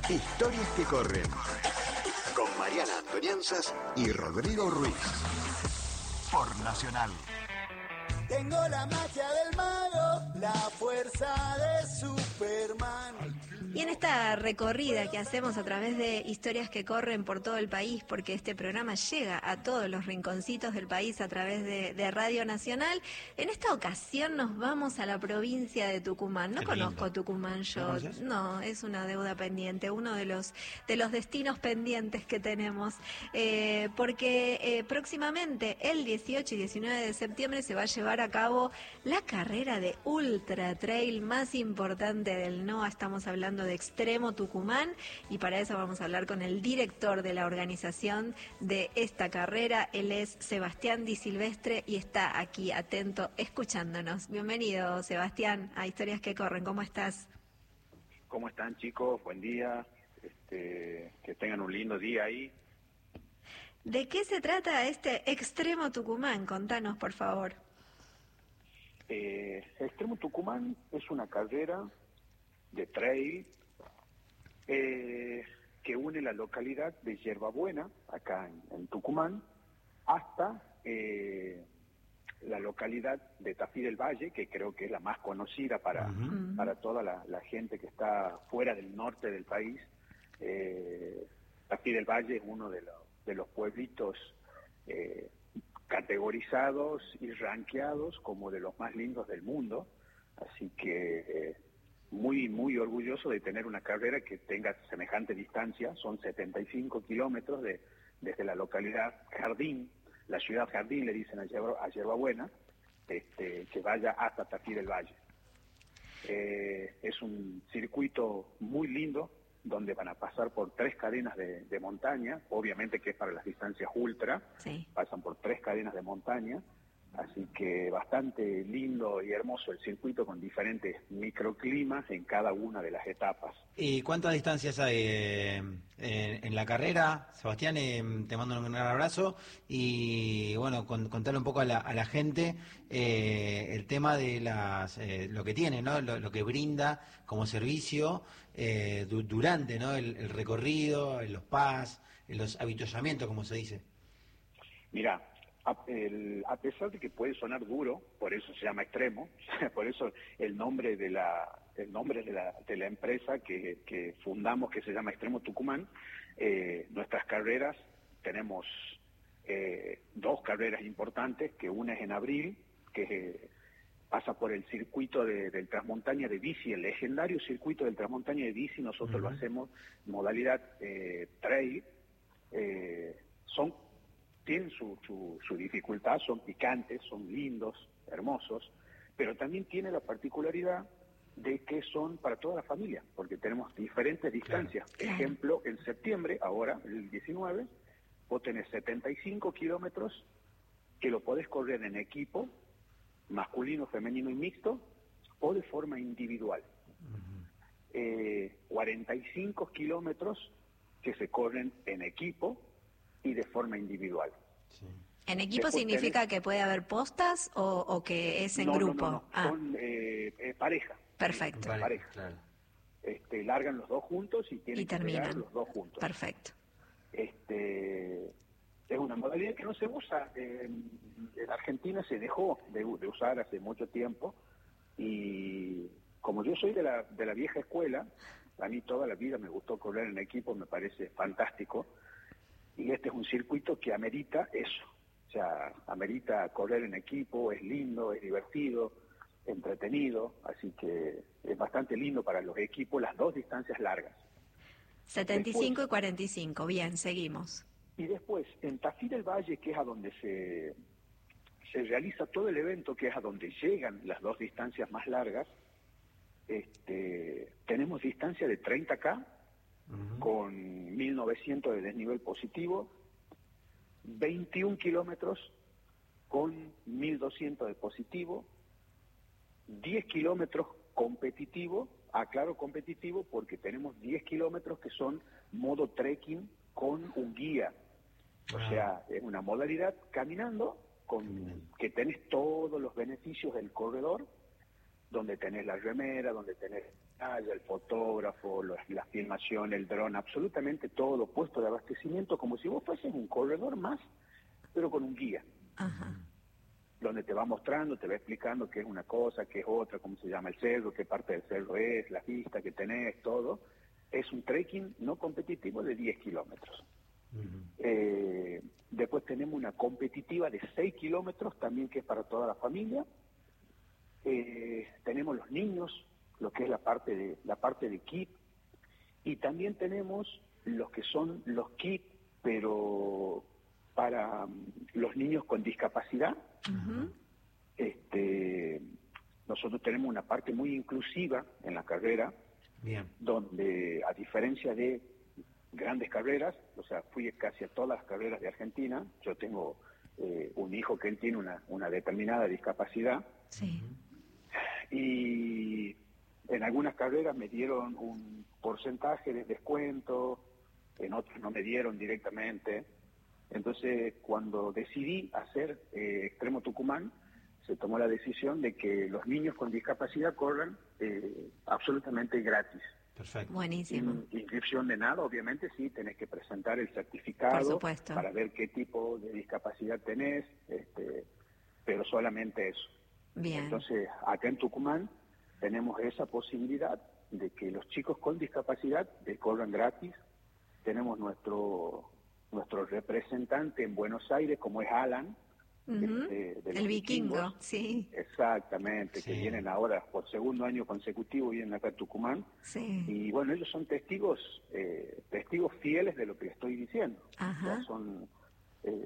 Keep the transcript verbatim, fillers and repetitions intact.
Historias que corren. Con Mariana Antonianzas y Rodrigo Ruiz. Por Nacional. Tengo la magia del mago, la fuerza de Superman. Y en esta recorrida que hacemos a través de historias que corren por todo el país, porque este programa llega a todos los rinconcitos del país a través de, de Radio Nacional, en esta ocasión nos vamos a la provincia de Tucumán. No Qué conozco lindo. Tucumán yo, ¿No, no, es una deuda pendiente, uno de los de los destinos pendientes que tenemos, eh, porque eh, próximamente, el dieciocho y diecinueve de septiembre, se va a llevar a cabo la carrera de Ultra Trail más importante del N O A. Estamos hablando de Extremo Tucumán, y para eso vamos a hablar con el director de la organización de esta carrera. Él es Sebastián Di Silvestre y está aquí atento escuchándonos. Bienvenido, Sebastián, a Historias que Corren. ¿Cómo estás? ¿Cómo están, chicos? Buen día. Este, que tengan un lindo día ahí. ¿De qué se trata este Extremo Tucumán? Contanos, por favor. Eh, Extremo Tucumán es una carrera de trail eh, que une la localidad de Yerbabuena, acá en, en Tucumán, hasta eh, la localidad de Tafí del Valle, que creo que es la más conocida para, uh-huh. para toda la, la gente que está fuera del norte del país. Eh, Tafí del Valle es uno de, lo, de los pueblitos eh, categorizados y rankeados como de los más lindos del mundo, así que eh, muy muy orgulloso de tener una carrera que tenga semejante distancia. Son setenta y cinco kilómetros de, desde la localidad Jardín, la ciudad Jardín le dicen a, Yerba, a Yerbabuena, este, que vaya hasta Tafí del Valle. Eh, es un circuito muy lindo, donde van a pasar por tres cadenas de, de montaña, obviamente que es para las distancias ultra, sí. Pasan por tres cadenas de montaña, así que bastante lindo y hermoso el circuito con diferentes microclimas en cada una de las etapas. ¿Y cuántas distancias hay eh, en, en la carrera? Sebastián, eh, te mando un gran abrazo y bueno, con, contarle un poco a la, a la gente eh, el tema de las eh, lo que tiene, ¿no? Lo, lo que brinda como servicio eh, du, durante, ¿no? el, el recorrido, los pas, los avituallamientos, como se dice. Mira, A, el, a pesar de que puede sonar duro, por eso se llama Extremo, por eso el nombre de la el nombre de la, de la empresa que, que fundamos, que se llama Extremo Tucumán, eh, nuestras carreras, tenemos eh, dos carreras importantes, que una es en abril, que eh, pasa por el circuito de, del Transmontaña de bici, el legendario circuito del Transmontaña de bici. Nosotros uh-huh. lo hacemos modalidad eh, trail, eh, son tienen su, su, su dificultad, son picantes, son lindos, hermosos, pero también tiene la particularidad de que son para toda la familia, porque tenemos diferentes distancias. Claro. Ejemplo, en septiembre, ahora, el diecinueve, vos tenés setenta y cinco kilómetros que lo podés correr en equipo, masculino, femenino y mixto, o de forma individual. Uh-huh. Eh, cuarenta y cinco kilómetros que se corren en equipo y de forma individual. Sí. ¿En equipo Después significa tenés... que puede haber postas o, o que es en no, grupo? No, no, no. Ah. Son eh, eh, pareja. Perfecto. Pareja. pareja. Claro. Este, largan los dos juntos y tienen y que terminan. llegar los dos juntos. Perfecto. Este, es una modalidad que no se usa. En, en Argentina se dejó de, de usar hace mucho tiempo, y como yo soy de la, de la vieja escuela, a mí toda la vida me gustó correr en equipo, me parece fantástico. Y este es un circuito que amerita eso, o sea, amerita correr en equipo, es lindo, es divertido, entretenido, así que es bastante lindo para los equipos, las dos distancias largas. setenta y cinco después, y cuarenta y cinco, bien, seguimos. Y después, en Tafí del Valle, que es a donde se, se realiza todo el evento, que es a donde llegan las dos distancias más largas, este, tenemos distancia de treinta kilómetros, Uh-huh. con mil novecientos de desnivel positivo, veintiún kilómetros con mil doscientos de positivo, diez kilómetros competitivo, aclaro competitivo porque tenemos diez kilómetros que son modo trekking con un guía, o uh-huh. sea, es una modalidad caminando con uh-huh. que tenés todos los beneficios del corredor, donde tenés la remera, donde tenés el fotógrafo, los, la filmación, el dron, absolutamente todo puesto de abastecimiento como si vos fueses un corredor más, pero con un guía. Ajá. Donde te va mostrando, te va explicando qué es una cosa, qué es otra, cómo se llama el cerro, qué parte del cerro es, la vista que tenés, todo. Es un trekking no competitivo de diez kilómetros. Uh-huh. Eh, después tenemos una competitiva de seis kilómetros, también que es para toda la familia. Eh, tenemos los niños, lo que es la parte de la parte de kit, y también tenemos los que son los kits, pero para um, los niños con discapacidad. Uh-huh. Este, nosotros tenemos una parte muy inclusiva en la carrera. Bien. Donde, a diferencia de grandes carreras, o sea, fui casi a todas las carreras de Argentina. Yo tengo eh, un hijo que él tiene una, una determinada discapacidad. Sí. Y en algunas carreras me dieron un porcentaje de descuento, en otras no me dieron directamente. Entonces, cuando decidí hacer eh, Extremo Tucumán, se tomó la decisión de que los niños con discapacidad corran eh, absolutamente gratis. Perfecto. Buenísimo. Sin inscripción de nada, obviamente sí, tenés que presentar el certificado. Por supuesto. Para ver qué tipo de discapacidad tenés, este, pero solamente eso. Bien. Entonces, acá en Tucumán tenemos esa posibilidad de que los chicos con discapacidad eh, corran gratis. Tenemos nuestro nuestro representante en Buenos Aires, como es Alan. Uh-huh. Este, de el vikingo, vikingos. Sí. Exactamente, Sí. que vienen ahora por segundo año consecutivo, vienen acá a Tucumán. Sí. Y bueno, ellos son testigos eh, testigos fieles de lo que estoy diciendo. Ajá. O sea, son